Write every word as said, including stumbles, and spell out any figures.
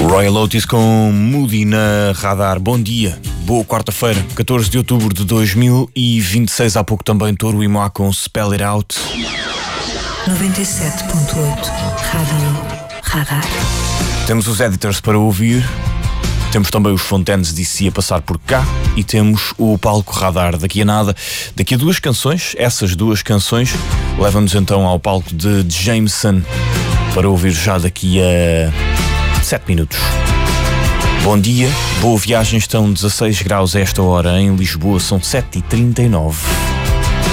Royal Otis com Moody na Radar. Bom dia, boa quarta-feira, catorze de outubro de dois mil e vinte e seis. Há pouco também Touro e Moá com Spell It Out. noventa e sete ponto oito Rádio Radar. Temos os editors para ouvir, temos também os Fontaines D C a passar por cá e temos o palco Radar. Daqui a nada, daqui a duas canções, essas duas canções levam-nos então ao palco de Jameson para ouvir já daqui a sete minutos. Bom dia, boa viagem, estão dezasseis graus a esta hora em Lisboa, são sete e trinta e nove.